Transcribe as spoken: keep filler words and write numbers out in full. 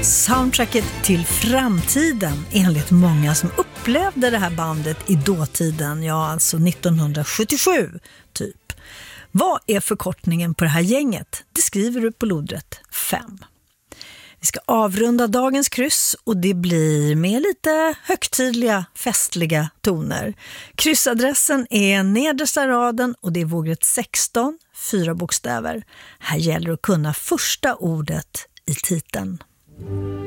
Soundtracket till framtiden enligt många som upplevde det här bandet i dåtiden, ja alltså nittonhundrasjuttiosju typ. Vad är förkortningen på det här gänget? Det skriver du på lodrätt fem. Vi ska avrunda dagens kryss och det blir med lite högtidliga, festliga toner. Kryssadressen är nedersta raden och det är vågrätt sexton, fyra bokstäver. Här gäller det att kunna första ordet i titeln.